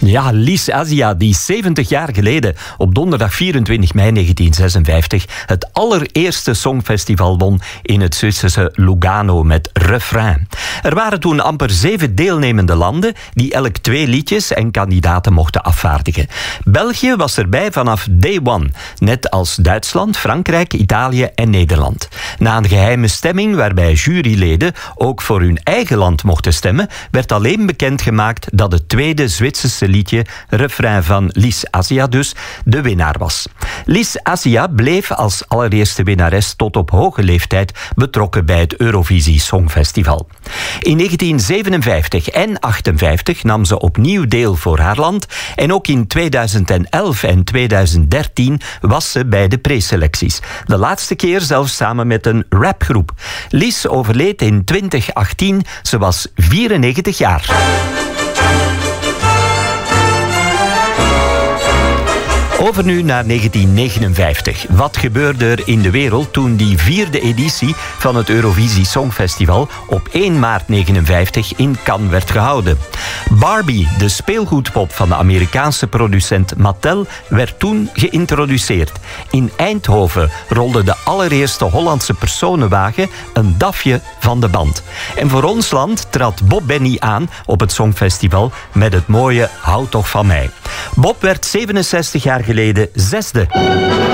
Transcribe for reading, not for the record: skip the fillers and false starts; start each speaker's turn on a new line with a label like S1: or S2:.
S1: Ja, Lys Assia, die 70 jaar geleden op donderdag 24 mei 1956 het allereerste songfestival won in het Zwitserse Lugano met Refrain. Er waren toen amper 7 deelnemende landen die elk 2 liedjes en kandidaten mochten afvaardigen. België was erbij vanaf day one, net als Duitsland, Frankrijk, Italië en Nederland. Na een geheime stemming waarbij juryleden ook voor hun eigen land mochten stemmen, werd alleen bekendgemaakt dat het tweede Zwitserse liedje, Refrain van Lys Assia dus, de winnaar was. Lys Assia bleef als allereerste winnares tot op hoge leeftijd betrokken bij het Eurovisie Songfestival. In 1957 en 1958 nam ze opnieuw deel voor haar land en ook in 2011 en 2013 was ze bij de preselecties. De laatste keer zelfs samen met een rapgroep. Lys overleed in 2018, ze was 94 jaar. Over nu naar 1959. Wat gebeurde er in de wereld toen die 4e editie van het Eurovisie Songfestival op 1 maart 1959 in Cannes werd gehouden? Barbie, de speelgoedpop van de Amerikaanse producent Mattel, werd toen geïntroduceerd. In Eindhoven rolde de allereerste Hollandse personenwagen een DAFje van de band. En voor ons land trad Bob Benny aan op het Songfestival met het mooie Hou toch van mij. Bob werd 67 jaar geleden 6e.